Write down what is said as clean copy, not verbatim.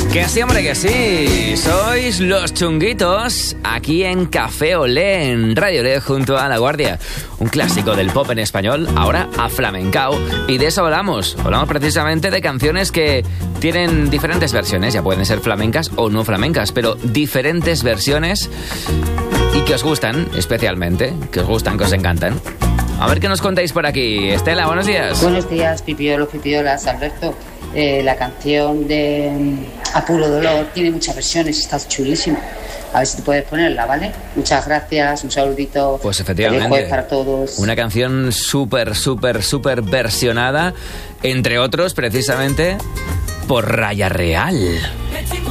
Que sí, hombre, que sí. Sois los Chunguitos, aquí en Café Olé, en Radio Olé, junto a La Guardia. Un clásico del pop en español, ahora aflamencao. Y de eso hablamos. Hablamos precisamente de canciones que tienen diferentes versiones. Ya pueden ser flamencas o no flamencas, pero diferentes versiones y que os gustan especialmente, que os gustan, que os encantan. A ver qué nos contáis por aquí. Estela, buenos días. Buenos días, pipiolos, pipiolas, Alberto. La canción de A Puro Dolor tiene muchas versiones, está chulísima. A ver si te puedes ponerla, ¿vale? Muchas gracias, un saludito. Pues efectivamente. Feliz jueves para todos. Una canción súper versionada, entre otros, precisamente, por Raya Real.